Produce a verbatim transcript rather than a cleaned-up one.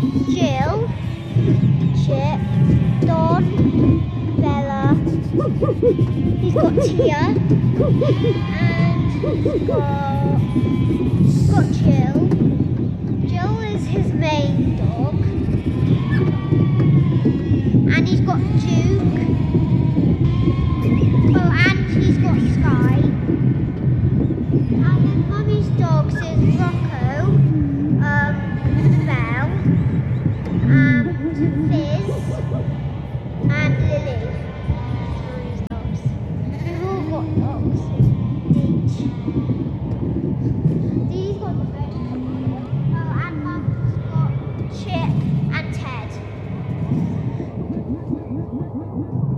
Jill, Chip, Don, Bella. He's got Tia, and he's got, he's got Jill. Jill is his main dog, and he's got Duke. Oh, and he's got Sky. And then Mummy's dogs is Rocco, um, Belle, and Fizz, and Lily. Mummy's dogs. We've all got dogs each. These got the best. Oh, and Mum's got Chip and Ted.